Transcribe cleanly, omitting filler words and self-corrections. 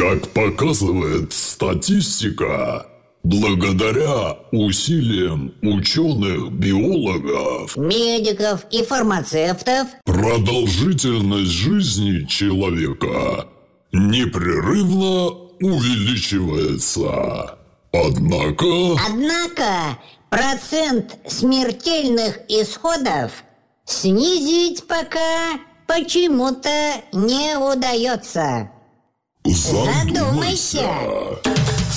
Как показывает статистика, благодаря усилиям ученых-биологов, медиков и фармацевтов продолжительность жизни человека непрерывно увеличивается. Однако процент смертельных исходов снизить пока почему-то не удается. задумайся.